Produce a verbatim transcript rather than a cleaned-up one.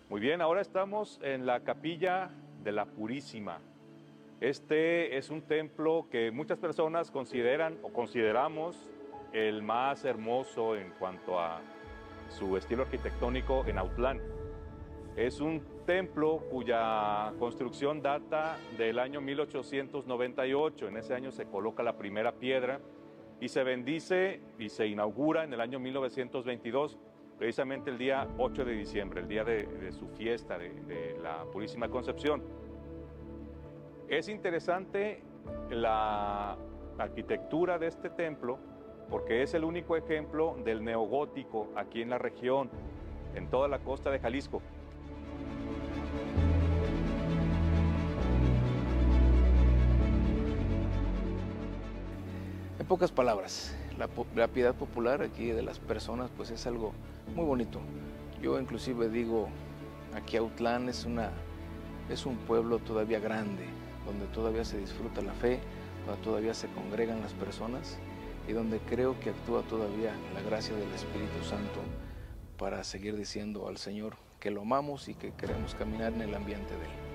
Muy bien, ahora estamos en la Capilla de la Purísima. Este es un templo que muchas personas consideran o consideramos el más hermoso en cuanto a su estilo arquitectónico en Autlán. Es un templo cuya construcción data del año mil ochocientos noventa y ocho. En ese año se coloca la primera piedra y se bendice y se inaugura en el año mil novecientos veintidós, precisamente el día ocho de diciembre, el día de, de su fiesta de, de la Purísima Concepción. Es interesante la arquitectura de este templo porque es el único ejemplo del neogótico aquí en la región, en toda la costa de Jalisco. En pocas palabras, la, la piedad popular aquí de las personas pues es algo muy bonito. Yo inclusive digo, aquí Autlán es, una, es un pueblo todavía grande, donde todavía se disfruta la fe, donde todavía se congregan las personas y donde creo que actúa todavía la gracia del Espíritu Santo para seguir diciendo al Señor que lo amamos y que queremos caminar en el ambiente de Él.